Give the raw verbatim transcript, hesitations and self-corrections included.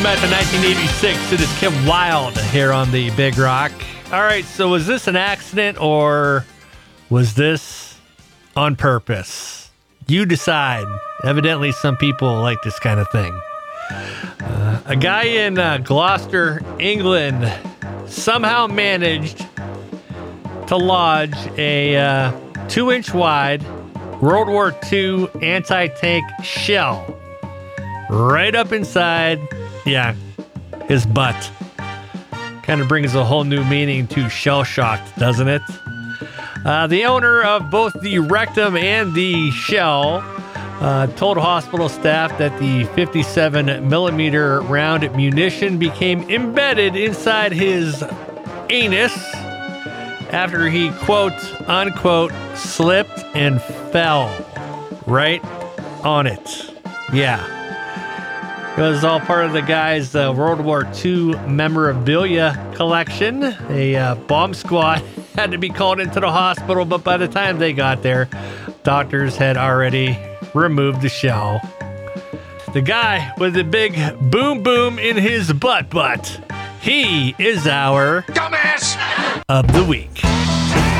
Going back to nineteen eighty-six, it is Kim Wilde here on the Big Rock. All right, so was this an accident or was this on purpose? You decide. Evidently, some people like this kind of thing. Uh, a guy in uh, Gloucester, England, somehow managed to lodge a uh, two-inch wide World War Two anti-tank shell right up inside, yeah, his butt. Kind of brings a whole new meaning to shell-shocked, doesn't it? Uh, the owner of both the rectum and the shell uh, told hospital staff that the fifty-seven millimeter round munition became embedded inside his anus after he, quote, unquote, slipped and fell right on it. Yeah. It was all part of the guy's uh, World War Two memorabilia collection. A uh, bomb squad had to be called into the hospital, but by the time they got there, doctors had already removed the shell. The guy with the big boom boom in his butt butt. He is our dumbass of the week.